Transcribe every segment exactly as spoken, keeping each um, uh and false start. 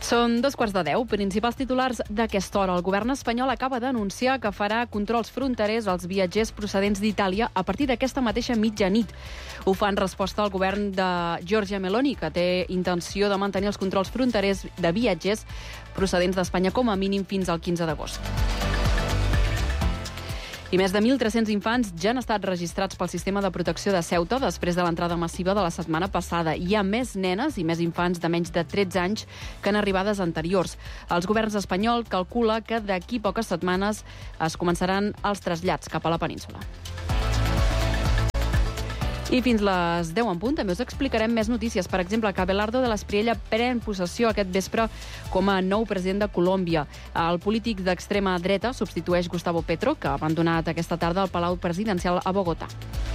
Són dos quarts de deu. Principals titulars d'aquesta hora. El govern espanyol acaba d'anunciar que farà controls fronterers als viatgers procedents d'Itàlia a partir d'aquesta mateixa mitjanit. Ho fa en resposta al govern de Giorgia Meloni, que té intenció de mantenir els controls fronterers de viatgers procedents d'Espanya com a mínim fins al quinze d'agost. I més de mil tres-cents infants ja han estat registrats pel sistema de protecció de Ceuta després de l'entrada massiva de la setmana passada. Hi ha més nenes i més infants de menys de tretze anys que en arribades anteriors. Els governs espanyol calcula que d'aquí poques setmanes es començaran els trasllats cap a la península. I fins les deu en punt també us explicarem més notícies. Per exemple, que Abelardo de l'Espriella pren possessió aquest vespre com a nou president de Colòmbia. El polític d'extrema dreta substitueix Gustavo Petro, que ha abandonat aquesta tarda el Palau Presidencial a Bogotà.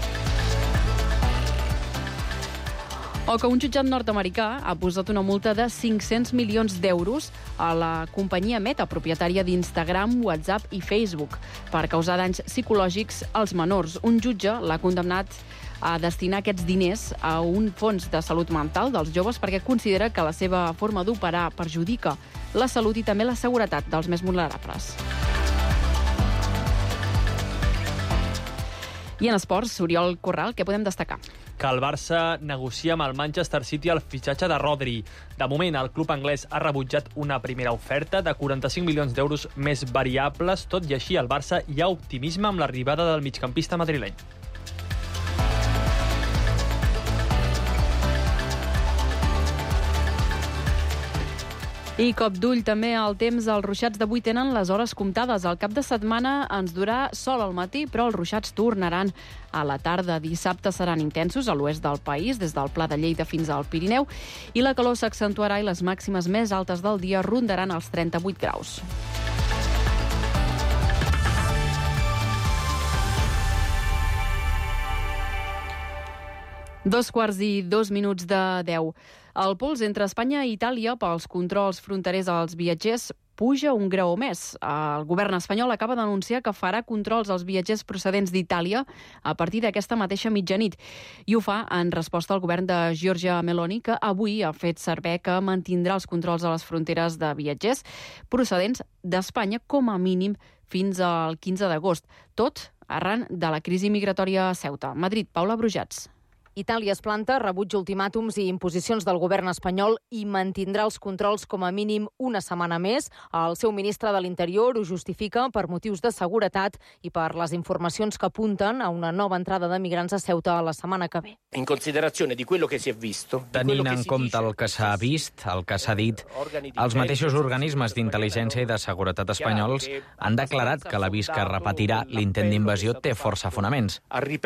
O que un jutjat nord-americà ha posat una multa de cinc-cents milions d'euros a la companyia Meta, propietària d'Instagram, WhatsApp i Facebook, per causar danys psicològics als menors. Un jutge l'ha condemnat a destinar aquests diners a un fons de salut mental dels joves perquè considera que la seva forma d'operar perjudica la salut i també la seguretat dels més vulnerables. I en esports, Oriol Corral, què podem destacar? Que el Barça negocia amb el Manchester City el fitxatge de Rodri. De moment, el club anglès ha rebutjat una primera oferta de quaranta-cinc milions d'euros més variables. Tot i així, al Barça hi ha optimisme amb l'arribada del migcampista madrileny. I cop d'ull també al temps. Els ruixats d'avui tenen les hores comptades. El cap de setmana ens durà sol al matí, però els ruixats tornaran a la tarda. Dissabte seran intensos a l'oest del país, des del Pla de Lleida fins al Pirineu, i la calor s'accentuarà i les màximes més altes del dia rondaran els trenta-vuit graus. Dos quarts i dos minuts de deu. El pols entre Espanya i Itàlia pels controls fronterers als viatgers puja un grau més. El govern espanyol acaba d'anunciar que farà controls als viatgers procedents d'Itàlia a partir d'aquesta mateixa mitjanit. I ho fa en resposta al govern de Giorgia Meloni, que avui ha fet saber que mantindrà els controls a les fronteres de viatgers procedents d'Espanya com a mínim fins al quinze d'agost. Tot arran de la crisi migratòria a Ceuta. Madrid, Paula Brujats. Itàlia es planta, rebutja ultimàtums i imposicions del govern espanyol i mantindrà els controls com a mínim una setmana més. El seu ministre de l'Interior ho justifica per motius de seguretat i per les informacions que apunten a una nova entrada de migrants a Ceuta la setmana que ve. En considerazione di quello che si è visto, tenint en compte el que s'ha vist, el que s'ha dit, els mateixos organismes d'intel·ligència i de seguretat espanyols han declarat que l'avís que repetirà l'intent d'invasió té força fonaments.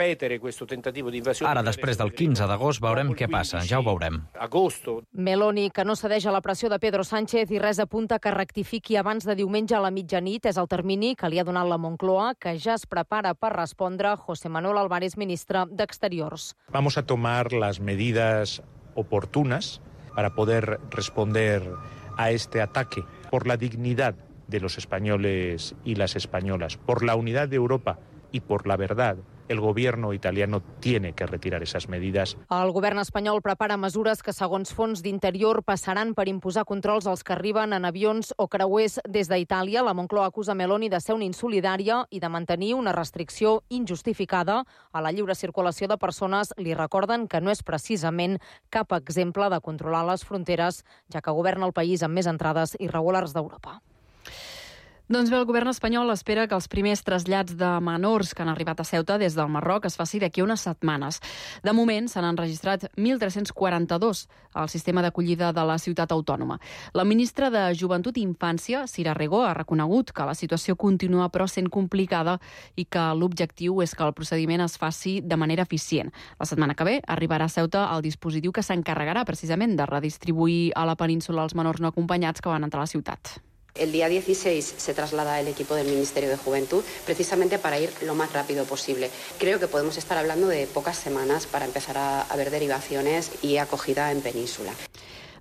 Ara, després del quinze d'agost, veurem què passa, ja ho veurem. Meloni, que no cedeix a la pressió de Pedro Sánchez i res apunta que rectifiqui abans de diumenge a la mitjanit, és el termini que li ha donat la Moncloa, que ja es prepara per respondre José Manuel Álvarez, ministre d'Exteriors. Vamos a tomar las medidas oportunas para poder responder a este ataque por la dignidad de los españoles y las españolas, por la unidad de Europa y por la verdad. El gobierno italiano tiene que retirar esas medidas. El govern espanyol prepara mesures que, segons fons d'Interior, passaran per imposar controls als que arriben en avions o creuers des d'Itàlia. La Moncloa acusa Meloni de ser una insolidària i de mantenir una restricció injustificada a la lliure circulació de persones. Li recorden que no és precisament cap exemple de controlar les fronteres, ja que governa el país amb més entrades irregulars d'Europa. Doncs bé, el govern espanyol espera que els primers trasllats de menors que han arribat a Ceuta des del Marroc es faci d'aquí unes setmanes. De moment, se n'han registrat mil tres-cents quaranta-dos al sistema d'acollida de la ciutat autònoma. La ministra de Joventut i Infància, Sira Rego, ha reconegut que la situació continua però sent complicada i que l'objectiu és que el procediment es faci de manera eficient. La setmana que ve arribarà a Ceuta el dispositiu que s'encarregarà precisament de redistribuir a la península els menors no acompanyats que van entrar a la ciutat. El día dieciséis se traslada el equipo del Ministerio de Juventud precisamente para ir lo más rápido posible. Creo que podemos estar hablando de pocas semanas para empezar a, a ver derivaciones y acogida en península.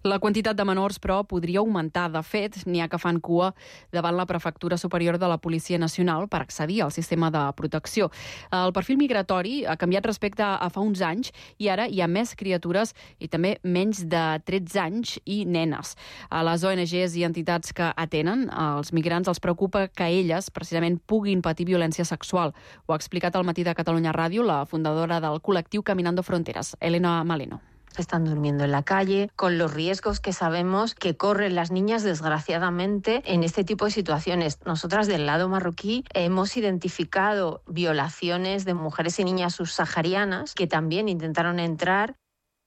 La quantitat de menors, però, podria augmentar. De fet, n'hi ha que fan cua davant la Prefectura Superior de la Policia Nacional per accedir al sistema de protecció. El perfil migratori ha canviat respecte a fa uns anys i ara hi ha més criatures i també menys de tretze anys i nenes. A les O N Ges i entitats que atenen els migrants els preocupa que elles, precisament, puguin patir violència sexual. Ho ha explicat al Matí de Catalunya Ràdio la fundadora del col·lectiu Caminando Fronteras, Elena Maleno. Están durmiendo en la calle, con los riesgos que sabemos que corren las niñas, desgraciadamente, en este tipo de situaciones. Nosotras, del lado marroquí, hemos identificado violaciones de mujeres y niñas subsaharianas que también intentaron entrar.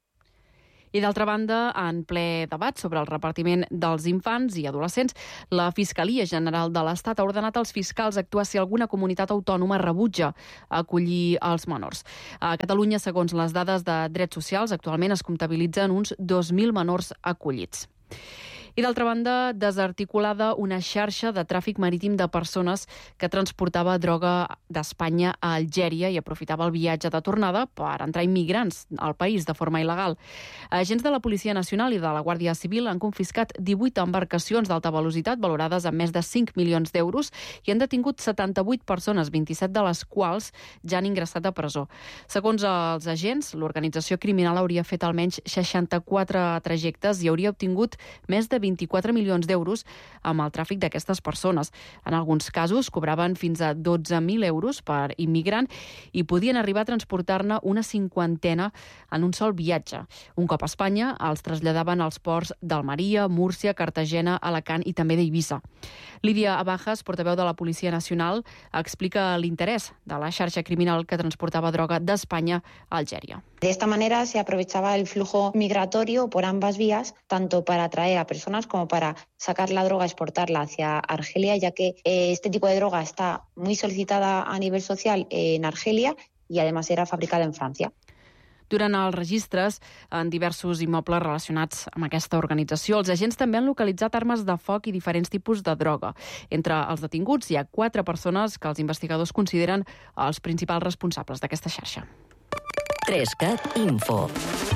I d'altra banda, en ple debat sobre el repartiment dels infants i adolescents, la Fiscalia General de l'Estat ha ordenat als fiscals actuar si alguna comunitat autònoma rebutja acollir els menors. A Catalunya, segons les dades de Drets Socials, actualment es comptabilitzen uns dos mil menors acollits. I d'altra banda, desarticulada una xarxa de tràfic marítim de persones que transportava droga d'Espanya a Algèria i aprofitava el viatge de tornada per entrar immigrants al país de forma il·legal. Agents de la Policia Nacional i de la Guàrdia Civil han confiscat divuit embarcacions d'alta velocitat valorades amb més de cinc milions d'euros i han detingut setanta-vuit persones, vint-i-set de les quals ja han ingressat a presó. Segons els agents, l'organització criminal hauria fet almenys seixanta-quatre trajectes i hauria obtingut més de vint-i-quatre milions d'euros amb el tràfic d'aquestes persones. En alguns casos cobraven fins a dotze mil euros per immigrant i podien arribar a transportar-ne una cinquantena en un sol viatge. Un cop a Espanya, els traslladaven als ports d'Almeria, Múrcia, Cartagena, Alacant i també d'Eivissa. Lídia Abajas, portaveu de la Policia Nacional, explica l'interès de la xarxa criminal que transportava droga d'Espanya a Algèria. De esta manera se aprovechaba el flujo migratorio por ambas vías, tanto para atraer a personas como para sacar la droga, exportarla hacia Argelia, ya que eh, este tipo de droga está muy solicitada a nivel social en Argelia y además era fabricada en Francia. Durant els registres en diversos immobles relacionats amb aquesta organització, els agents també han localitzat armes de foc i diferents tipus de droga. Entre els detinguts hi ha quatre persones que els investigadors consideren els principals responsables d'aquesta xarxa. Trescat Info.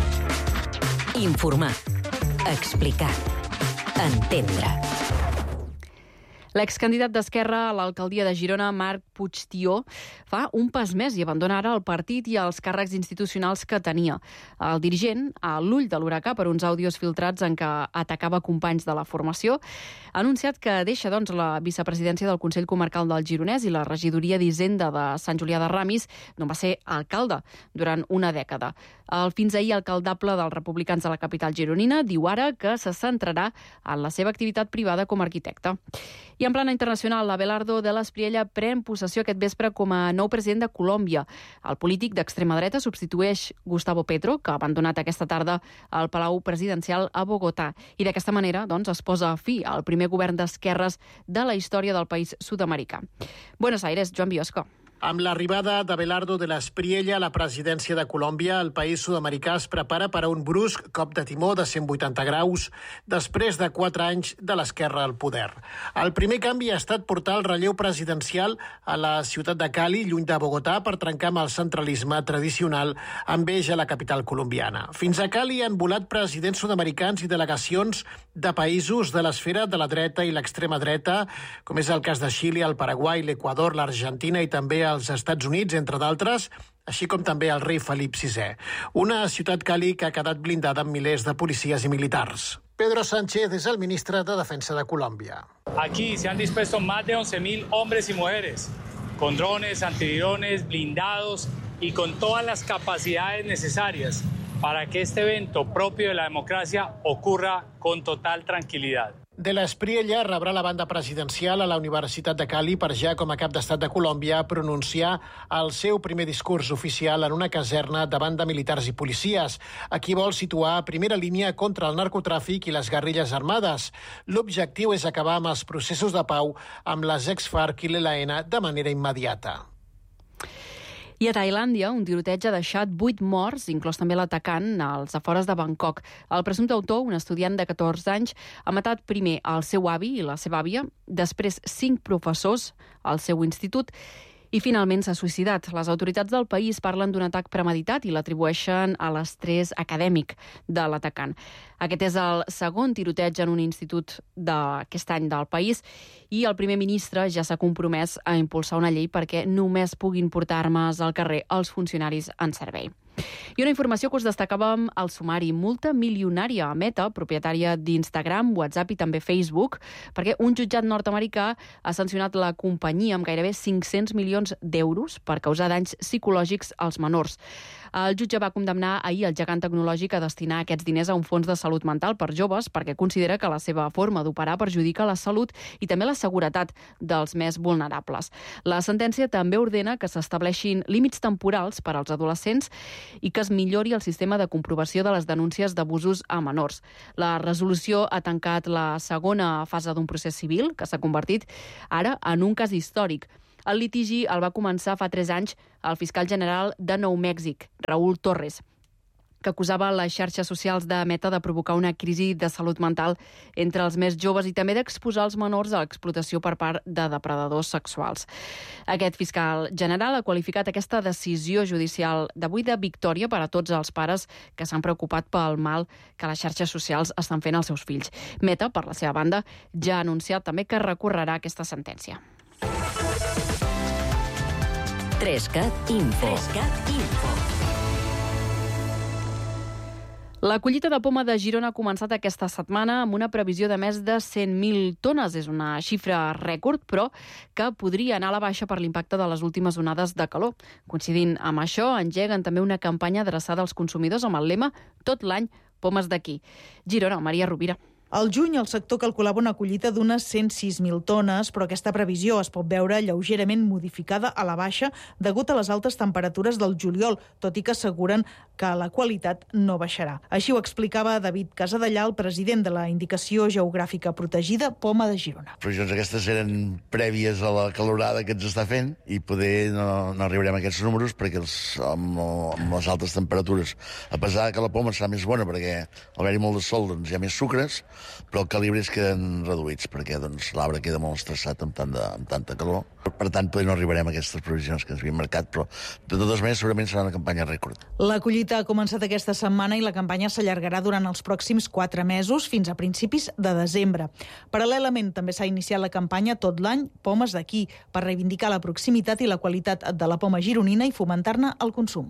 Informar. Explicar. Entendre. L'excandidat d'Esquerra a l'alcaldia de Girona, Marc Puigtió, fa un pas més i abandona ara el partit i els càrrecs institucionals que tenia. El dirigent, a l'ull de l'huracà per uns àudios filtrats en què atacava companys de la formació, ha anunciat que deixa doncs, la vicepresidència del Consell Comarcal del Gironès i la regidoria d'Hisenda de Sant Julià de Ramis, d'on va ser alcalde durant una dècada. El fins ahir alcaldable dels republicans de la capital gironina diu ara que se centrarà en la seva activitat privada com a arquitecte. I en plana internacional, Abelardo de l'Espriella pren possessió aquest vespre com a nou president de Colòmbia. El polític d'extrema dreta substitueix Gustavo Petro, que ha abandonat aquesta tarda el Palau Presidencial a Bogotà. I d'aquesta manera doncs, es posa fi al primer govern d'esquerres de la història del país sud-americà. Buenos Aires, Joan Biosco. Amb l'arribada d'Abelardo de l'Espriella a la presidència de Colòmbia, el país sud-americà es prepara per a un brusc cop de timó de cent vuitanta graus després de quatre anys de l'esquerra al poder. El primer canvi ha estat portar el relleu presidencial a la ciutat de Cali, lluny de Bogotà, per trencar amb el centralisme tradicional amb eix a la capital colombiana. Fins a Cali han volat presidents sud-americans i delegacions de països de l'esfera de la dreta i l'extrema dreta, com és el cas de Xile, el Paraguai, l'Equador, l'Argentina i també als Estats Units, entre d'altres, així com també el rei Felip sisè. Una ciutat Cali que ha quedat blindada amb milers de policies i militars. Pedro Sánchez és el ministre de Defensa de Colòmbia. Aquí se han dispuesto más de once mil hombres y mujeres, con drones, antidrones, blindados y con todas las capacidades necesarias para que este evento propio de la democracia ocurra con total tranquilidad. De l'Espriella rebrà la banda presidencial a la Universitat de Cali per ja, com a cap d'estat de Colòmbia, pronunciar el seu primer discurs oficial en una caserna davant de militars i policies. Aquí vol situar a primera línia contra el narcotràfic i les guerrilles armades. L'objectiu és acabar amb els processos de pau amb les ex-FARC i l'E L N de manera immediata. I a Tailàndia, un tiroteig ha deixat vuit morts, inclòs també l'atacant, als afores de Bangkok. El presumpte autor, un estudiant de catorze anys, ha matat primer el seu avi i la seva àvia, després cinc professors al seu institut I finalment s'ha suïcidat. Les autoritats del país parlen d'un atac premeditat i l'atribueixen a l'estrès acadèmic de l'atacant. Aquest és el segon tiroteig en un institut d'aquest any del país i el primer ministre ja s'ha compromès a impulsar una llei perquè només puguin portar armes al carrer els funcionaris en servei. I una informació que us destacàvem al sumari. Multa milionària a Meta, propietària d'Instagram, WhatsApp i també Facebook, perquè un jutjat nord-americà ha sancionat la companyia amb gairebé cinc-cents milions d'euros per causar danys psicològics als menors. El jutge va condemnar ahir el gegant tecnològic a destinar aquests diners a un fons de salut mental per joves perquè considera que la seva forma d'operar perjudica la salut i també la seguretat dels més vulnerables. La sentència també ordena que s'estableixin límits temporals per als adolescents i que es millori el sistema de comprovació de les denúncies d'abusos a menors. La resolució ha tancat la segona fase d'un procés civil que s'ha convertit ara en un cas històric. El litigi el va començar fa tres anys el fiscal general de Nou Mèxic, Raúl Torres, que acusava les xarxes socials de Meta de provocar una crisi de salut mental entre els més joves i també d'exposar els menors a l'explotació per part de depredadors sexuals. Aquest fiscal general ha qualificat aquesta decisió judicial d'avui de victòria per a tots els pares que s'han preocupat pel mal que les xarxes socials estan fent als seus fills. Meta, per la seva banda, ja ha anunciat també que recorrerà aquesta sentència. Trescat Info. Trescat Info. La collita de poma de Girona ha començat aquesta setmana amb una previsió de més de cent mil tones. És una xifra rècord, però que podria anar a la baixa per l'impacte de les últimes onades de calor. Coincidint amb això, engeguen també una campanya adreçada als consumidors amb el lema «Tot l'any, pomes d'aquí». Girona, Maria Rovira. Al juny, el sector calculava una collita d'unes cent sis mil tones, però aquesta previsió es pot veure lleugerament modificada a la baixa degut a les altes temperatures del juliol, tot i que asseguren que la qualitat no baixarà. Així ho explicava David Casadellà, el president de la Indicació Geogràfica Protegida Poma de Girona. Les previsions aquestes eren prèvies a la calorada que ens està fent i poder no, no arribarem a aquests números perquè els, amb, amb les altes temperatures, a pesar que la poma serà més bona perquè al haver-hi molt de sol doncs, hi ha més sucres, però els calibres queden reduïts perquè doncs, l'arbre queda molt estressat amb, tant de, amb tanta calor. Per tant, potser no arribarem a aquestes previsions que ens havien marcat, però de totes maneres segurament serà una campanya rècord. La collita ha començat aquesta setmana i la campanya s'allargarà durant els pròxims quatre mesos fins a principis de desembre. Paral·lelament també s'ha iniciat la campanya Tot l'any, pomes d'aquí, per reivindicar la proximitat i la qualitat de la poma gironina i fomentar-ne el consum.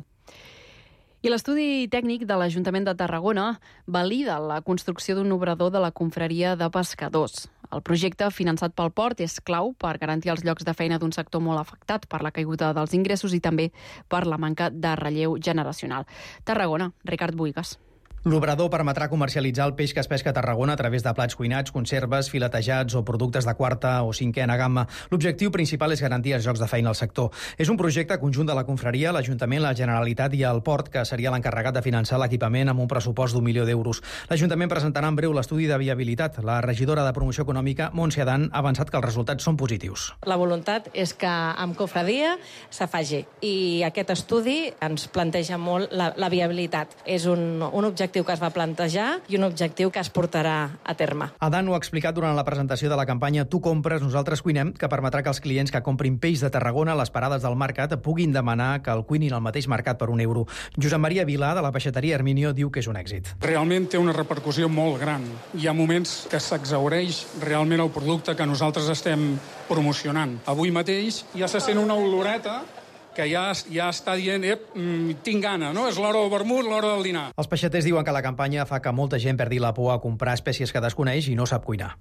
I l'estudi tècnic de l'Ajuntament de Tarragona valida la construcció d'un obrador de la confraria de pescadors. El projecte, finançat pel port, és clau per garantir els llocs de feina d'un sector molt afectat per la caiguda dels ingressos i també per la manca de relleu generacional. Tarragona, Ricard Buigas. L'obrador permetrà comercialitzar el peix que es pesca a Tarragona a través de plats cuinats, conserves, filetejats o productes de quarta o cinquena gamma. L'objectiu principal és garantir els llocs de feina al sector. És un projecte conjunt de la confraria, l'Ajuntament, la Generalitat i el Port, que seria l'encarregat de finançar l'equipament amb un pressupost d'un milió d'euros. L'Ajuntament presentarà en breu l'estudi de viabilitat. La regidora de Promoció Econòmica, Montse Adán, ha avançat que els resultats són positius. La voluntat és que amb confraria se faci i aquest estudi ens planteja molt la, la viabilitat. És un, un objectiu que es va plantejar i un objectiu que es portarà a terme. Adán ho ha explicat durant la presentació de la campanya Tu compres, nosaltres cuinem, que permetrà que els clients que comprin peix de Tarragona a les parades del mercat puguin demanar que el cuinin al mateix mercat per un euro. Josep Maria Vilà, de la peixateria Herminio, diu que és un èxit. Realment té una repercussió molt gran. Hi ha moments que s'exhaureix realment el producte que nosaltres estem promocionant. Avui mateix ja se sent una oloreta que ja, ja està dient, ep, tinc gana, no? És l'hora del vermut, l'hora del dinar. Els peixaters diuen que la campanya fa que molta gent perdi la por a comprar espècies que desconeix i no sap cuinar.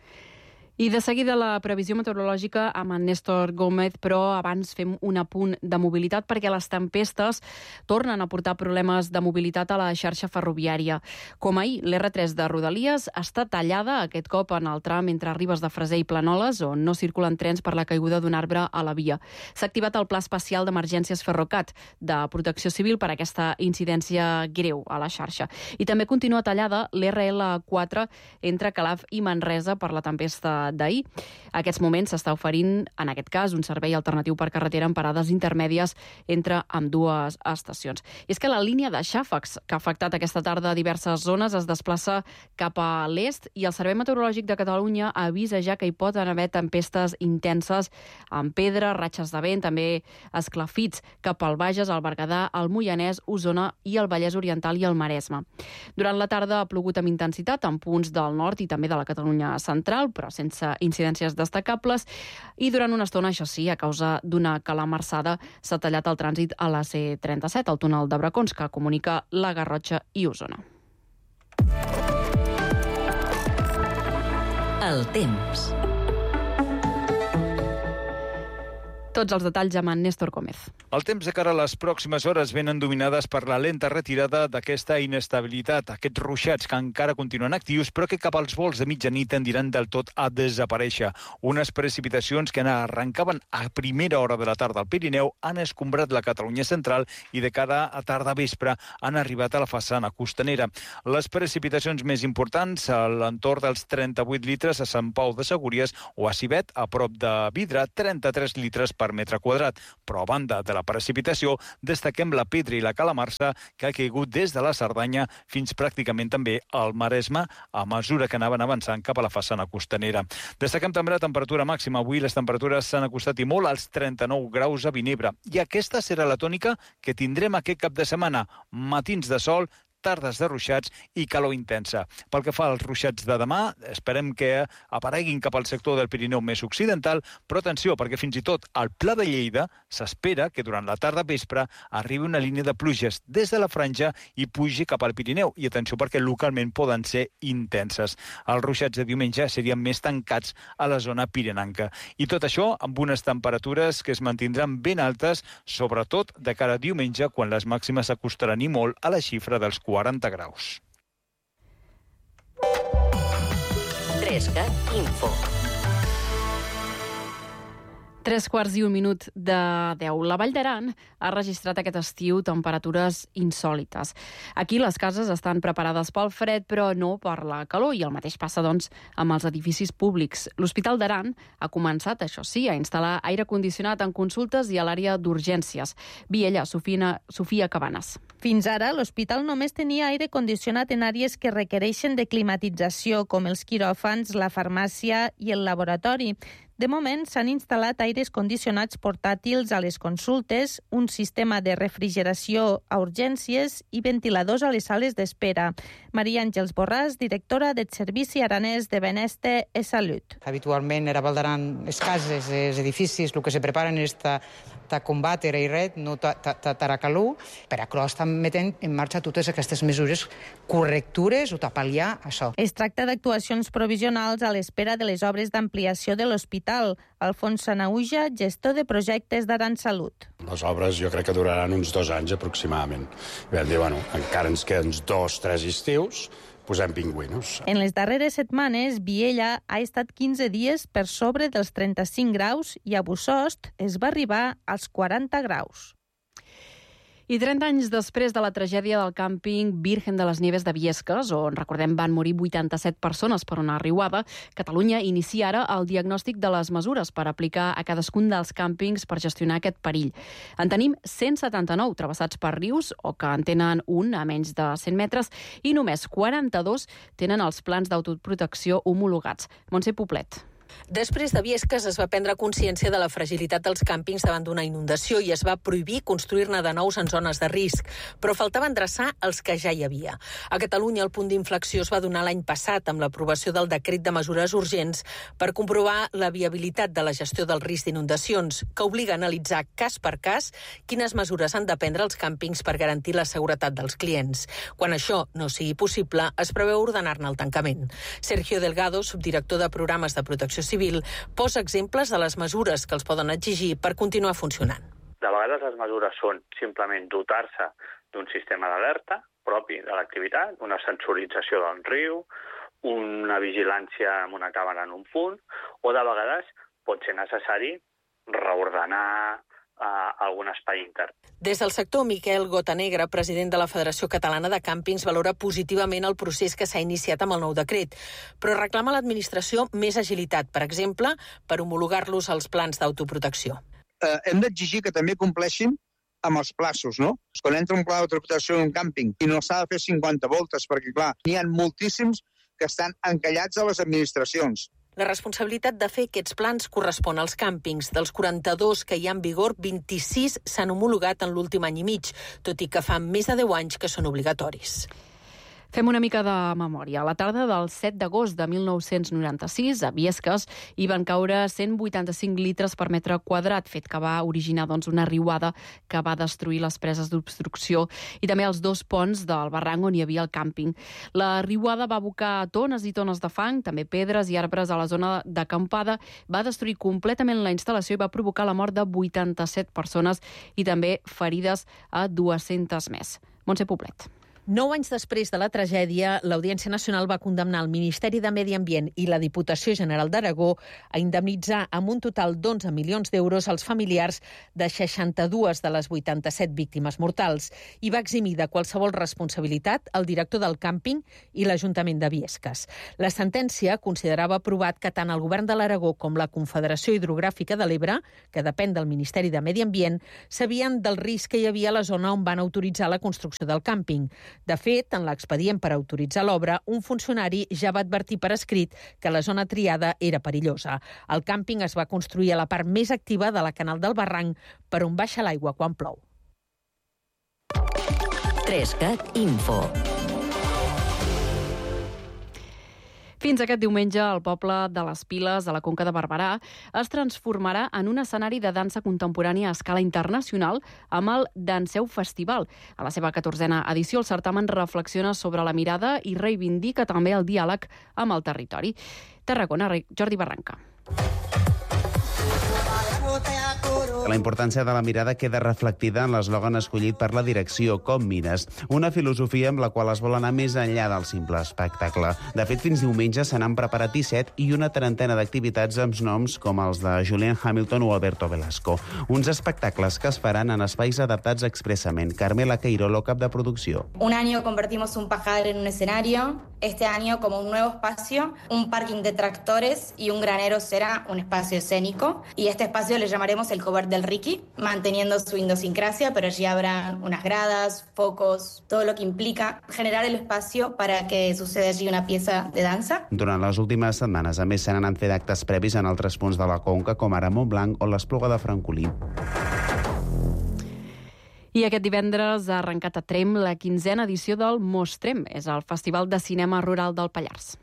I de seguida la previsió meteorològica amb en Néstor Gómez, però abans fem un apunt de mobilitat perquè les tempestes tornen a portar problemes de mobilitat a la xarxa ferroviària. Com ahir, l'erre tres de Rodalies està tallada aquest cop en el tram entre Ribes de Freser i Planoles, on no circulen trens per la caiguda d'un arbre a la via. S'ha activat el Pla Especial d'Emergències Ferrocat de Protecció Civil per aquesta incidència greu a la xarxa. I també continua tallada l'erre ele quatre entre Calaf i Manresa per la tempesta d'ahir. A aquests moments s'està oferint, en aquest cas, un servei alternatiu per carretera en parades intermèdies entre ambdues estacions. I és que la línia de xàfecs que ha afectat aquesta tarda diverses zones es desplaça cap a l'est i el Servei Meteorològic de Catalunya avisa ja que hi pot haver tempestes intenses amb pedra, ratxes de vent, també esclafits cap al Bages, al Berguedà, al Moianès, Osona i el Vallès Oriental i el Maresme. Durant la tarda ha plogut amb intensitat en punts del nord i també de la Catalunya central, però sense incidències destacables, i durant una estona, això sí, a causa d'una calamarsada, s'ha tallat el trànsit a la C trenta-set, al túnel de Bracons, que comunica la Garrotxa i Osona. El temps. Tots els detalls amb en Néstor Gómez. El temps de cara a les pròximes hores venen dominades per la lenta retirada d'aquesta inestabilitat, aquests ruixats que encara continuen actius, però que cap als volts de mitjanit tendiran del tot a desaparèixer. Unes precipitacions que arrencaven a primera hora de la tarda al Pirineu han escombrat la Catalunya central i de cara a tarda vespre han arribat a la façana costanera. Les precipitacions més importants a l'entorn dels trenta-vuit litres a Sant Pau de Segúries o a Cibet, a prop de Vidre, trenta-tres litres per metre quadrat. Però a banda de la precipitació, destaquem la pedra i la calamarsa que ha caigut des de la Cerdanya fins pràcticament també al Maresme a mesura que anaven avançant cap a la façana costanera. Destaquem també la temperatura màxima. Avui les temperatures s'han acostat i molt als trenta-nou graus a Vinebre. I aquesta serà la tònica que tindrem aquest cap de setmana. Matins de sol, tardes de ruixats i calor intensa. Pel que fa als ruixats de demà, esperem que apareguin cap al sector del Pirineu més occidental, però atenció, perquè fins i tot al Pla de Lleida s'espera que durant la tarda vespre arribi una línia de pluges des de la franja i pugi cap al Pirineu. I atenció, perquè localment poden ser intenses. Els ruixats de diumenge serien més tancats a la zona pirenenca. I tot això amb unes temperatures que es mantindran ben altes, sobretot de cara a diumenge, quan les màximes s'acostaran i molt a la xifra dels quaranta graus. trescat Info. Tres quarts i un minut de deu. La Vall d'Aran ha registrat aquest estiu temperatures insòlites. Aquí les cases estan preparades pel fred, però no per la calor, i el mateix passa, doncs, amb els edificis públics. L'Hospital d'Aran ha començat, això sí, a instal·lar aire condicionat en consultes i a l'àrea d'urgències. Viella, Sofia, Sofia Cabanes. Fins ara, l'hospital només tenia aire condicionat en àrees que requereixen de climatització, com els quiròfans, la farmàcia i el laboratori. De moment, s'han instal·lat aires condicionats portàtils a les consultes, un sistema de refrigeració a urgències i ventiladors a les sales d'espera. Maria Àngels Borràs, directora del Servici Aranès de Benestar i Salut. Habitualment, a Vall d'Aran, les cases, els edificis, el que se preparen és ta, ta combatre i red, no ta, ta, ta, ta calor, per a això estan metent en marxa totes aquestes mesures correctures o ta pal·liar això. Es tracta d'actuacions provisionals a l'espera de les obres d'ampliació de l'hospital. Alfons Sanauja, gestor de projectes d'Aran Salut. Les obres jo crec que duraran uns dos anys aproximadament. I vam dir, bueno, encara ens queden dos, tres estius, posem pingüinos. En les darreres setmanes, Viella ha estat quinze dies per sobre dels trenta-cinc graus i a Bussost es va arribar als quaranta graus. I trenta anys després de la tragèdia del càmping Virgen de les Nieves de Biescas, on, recordem, van morir vuitanta-set persones per una riuada, Catalunya inicia ara el diagnòstic de les mesures per aplicar a cadascun dels càmpings per gestionar aquest perill. En tenim cent setanta-nou travessats per rius o que en tenen un a menys de cent metres i només quaranta-dos tenen els plans d'autoprotecció homologats. Montse Poblet. Després de Biescas es va prendre consciència de la fragilitat dels càmpings davant d'una inundació i es va prohibir construir-ne de nous en zones de risc, però faltava endreçar els que ja hi havia. A Catalunya el punt d'inflexió es va donar l'any passat amb l'aprovació del decret de mesures urgents per comprovar la viabilitat de la gestió del risc d'inundacions, que obliga a analitzar cas per cas quines mesures han de prendre els càmpings per garantir la seguretat dels clients. Quan això no sigui possible, es preveu ordenar-ne el tancament. Sergio Delgado, subdirector de programes de protecció civil, posa exemples de les mesures que els poden exigir per continuar funcionant. De vegades les mesures són simplement dotar-se d'un sistema d'alerta propi de l'activitat, una sensorització del riu, una vigilància amb una càmera en un punt, o de vegades pot ser necessari reordenar a algun espai intern. Des del sector, Miquel Gotanegra, president de la Federació Catalana de Càmpings, valora positivament el procés que s'ha iniciat amb el nou decret, però reclama a l'administració més agilitat, per exemple, per homologar-los als plans d'autoprotecció. Eh, hem d'exigir que també compleixin amb els plaços, no? Quan entra un pla d'autoprotecció en un càmping i no s'ha de fer cinquanta voltes, perquè, clar, n'hi ha moltíssims que estan encallats a les administracions. La responsabilitat de fer aquests plans correspon als càmpings. Dels quaranta-dos que hi ha en vigor, vint-i-sis s'han homologat en l'últim any i mig, tot i que fa més de deu anys que són obligatoris. Fem una mica de memòria. A la tarda del set d'agost de mil nou-cents noranta-sis, a Biescas, hi van caure cent vuitanta-cinc litres per metre quadrat, fet que va originar doncs, una riuada que va destruir les preses d'obstrucció i també els dos ponts del barranc on hi havia el càmping. La riuada va abocar tones i tones de fang, també pedres i arbres a la zona d'acampada, va destruir completament la instal·lació i va provocar la mort de vuitanta-set persones i també ferides a dues-centes més. Montse Poblet. Nou anys després de la tragèdia, l'Audiència Nacional va condemnar el Ministeri de Medi Ambient i la Diputació General d'Aragó a indemnitzar amb un total d'onze milions d'euros als familiars de seixanta-dues de les vuitanta-set víctimes mortals i va eximir de qualsevol responsabilitat el director del càmping i l'Ajuntament de Biescas. La sentència considerava aprovat que tant el Govern de l'Aragó com la Confederació Hidrogràfica de l'Ebre, que depèn del Ministeri de Medi Ambient, sabien del risc que hi havia a la zona on van autoritzar la construcció del càmping. De fet, en l'expedient per autoritzar l'obra, un funcionari ja va advertir per escrit que la zona triada era perillosa. El càmping es va construir a la part més activa de la Canal del Barranc, per on baixa l'aigua quan plou. Trescat Info. Fins aquest diumenge, el poble de les Piles, a la Conca de Barberà, es transformarà en un escenari de dansa contemporània a escala internacional amb el Danseu Festival. A la seva catorzena edició, el certamen reflexiona sobre la mirada i reivindica també el diàleg amb el territori. Tarragona, Jordi Barranca. La importància de la mirada queda reflectida en l'eslògan escollit per la direcció Com mires, una filosofia amb la qual es vol anar més enllà del simple espectacle. De fet, fins diumenge se n'han preparat disset i una trentena d'activitats amb noms com els de Julian Hamilton o Alberto Velasco. Uns espectacles que es faran en espais adaptats expressament. Carmela Queirolo, cap de producció. Un año convertimos un pajar en un escenario, este año como un nuevo espacio, un parking de tractores y un granero será un espacio escénico y este espacio le llamaremos el Cover del Ricky, manteniendo su idiosincrasia, pero allí habrá unas gradas, focos, todo lo que implica generar el espacio para que suceda allí una pieza de dansa. Durant les últimes setmanes, a més, se n'han fet actes previs en altres punts de la Conca, com ara Montblanc o l'Espluga de Francolí. I aquest divendres ha arrencat a Tremp la quinzena edició del Mostrem. És el Festival de Cinema Rural del Pallars.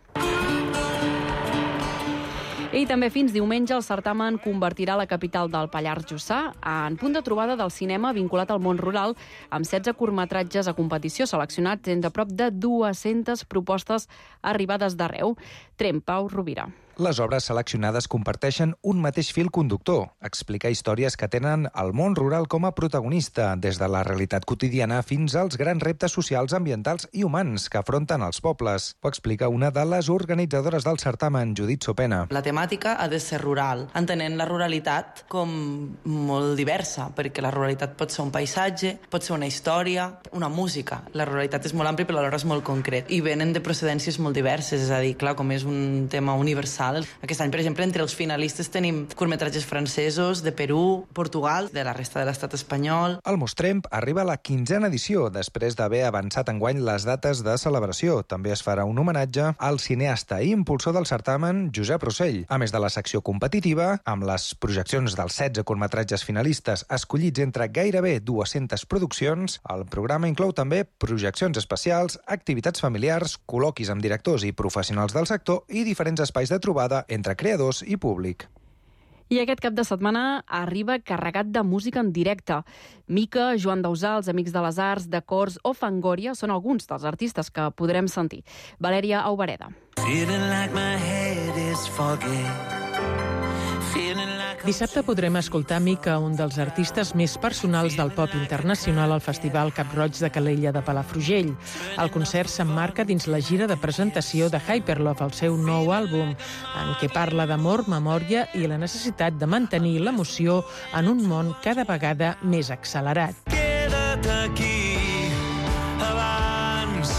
I també fins diumenge el certamen convertirà la capital del Pallars Jussà en punt de trobada del cinema vinculat al món rural, amb setze curtmetratges a competició seleccionats entre prop de dues-centes propostes arribades d'arreu. Tremp, Pau Rovira. Les obres seleccionades comparteixen un mateix fil conductor, explicar històries que tenen el món rural com a protagonista, des de la realitat quotidiana fins als grans reptes socials, ambientals i humans que afronten els pobles. Ho explica una de les organitzadores del certamen, Judit Sopena. La temàtica ha de ser rural, entenent la ruralitat com molt diversa, perquè la ruralitat pot ser un paisatge, pot ser una història, una música. La ruralitat és molt àmplia, però alhora és molt concret. I venen de procedències molt diverses, és a dir, clar, com és un tema universal. Aquest any, per exemple, entre els finalistes tenim curtmetratges francesos, de Perú, Portugal, de la resta de l'estat espanyol. El Mostrem arriba a la quinzena edició, després d'haver avançat enguany les dates de celebració. També es farà un homenatge al cineasta i impulsor del certamen, Josep Rossell. A més de la secció competitiva, amb les projeccions dels setze curtmetratges finalistes escollits entre gairebé dues-centes produccions, el programa inclou també projeccions especials, activitats familiars, col·loquis amb directors i professionals del sector i diferents espais de trobada entre creadors i públic. I aquest cap de setmana arriba carregat de música en directe. Mica, Joan Dausà, els Amics de les Arts, de Cors o Fangoria són alguns dels artistes que podrem sentir. Valèria Aubareda. Dissabte podrem escoltar Mica, un dels artistes més personals del pop internacional al Festival Cap Roig de Calella de Palafrugell. El concert s'emmarca dins la gira de presentació de Hyperlove, el seu nou àlbum, en què parla d'amor, memòria i la necessitat de mantenir l'emoció en un món cada vegada més accelerat. Queda't aquí abans,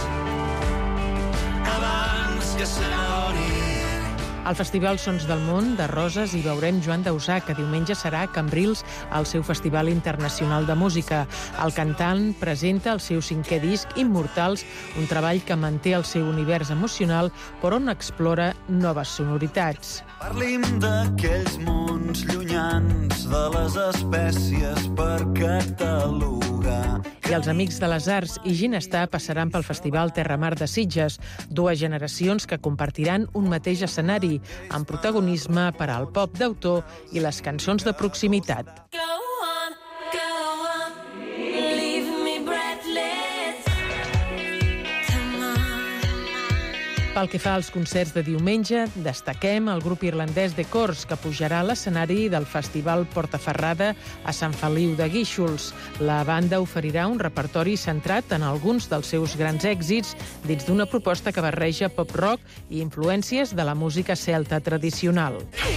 abans que se n'adoni. Al Festival Sons del Món de Roses hi veurem Joan Dausà, que diumenge serà a Cambrils al seu Festival Internacional de Música. El cantant presenta el seu cinquè disc, Immortals, un treball que manté el seu univers emocional, però on explora noves sonoritats. Parlim d'aquells mons llunyans, de les espècies per catalogar. I els Amics de les Arts i Ginestar passaran pel Festival Terramar de Sitges, dues generacions que compartiran un mateix escenari, amb protagonisme per al pop d'autor i les cançons de proximitat. Pel que fa als concerts de diumenge, destaquem el grup irlandès The Corrs, que pujarà a l'escenari del Festival Portaferrada a Sant Feliu de Guíxols. La banda oferirà un repertori centrat en alguns dels seus grans èxits dins d'una proposta que barreja pop-rock i influències de la música celta tradicional.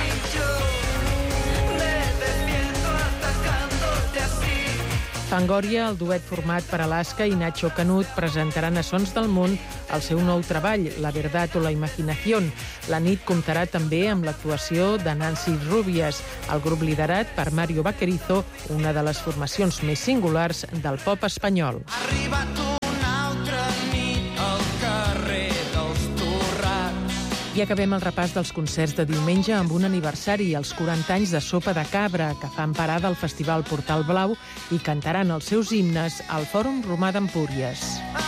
Fangoria, el duet format per Alaska i Nacho Canut, presentaran a Sons del Món el seu nou treball, La Verdad o la Imaginación. La nit comptarà també amb l'actuació de Nancy Rubias, el grup liderat per Mario Vaquerizo, una de les formacions més singulars del pop espanyol. Arribat una altra nit al carrer dels Torrats. I acabem el repàs dels concerts de diumenge amb un aniversari, els quaranta anys de Sopa de Cabra, que fan parada al Festival Portal Blau i cantaran els seus himnes al Fòrum Romà d'Empúries.